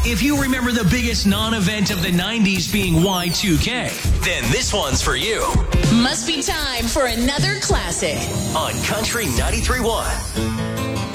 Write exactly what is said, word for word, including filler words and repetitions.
If you remember the biggest non-event of the nineties being Y two K, then this one's for you. Must be time for another classic On Country ninety-three point one.